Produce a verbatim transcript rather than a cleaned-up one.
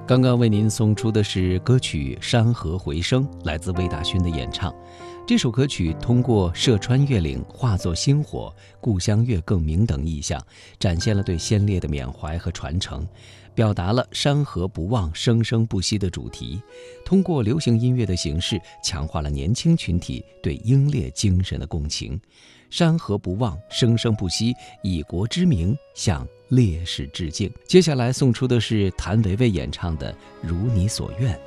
刚刚为您送出的是歌曲《山河回声》，来自魏大勋的演唱。这首歌曲通过射穿月岭，化作星火，故乡月更明等意象，展现了对先烈的缅怀和传承，表达了山河不忘，生生不息的主题。通过流行音乐的形式，强化了年轻群体对英烈精神的共情。山河不忘，生生不息，以国之名向烈士致敬。接下来送出的是谭维维演唱的《如你所愿》。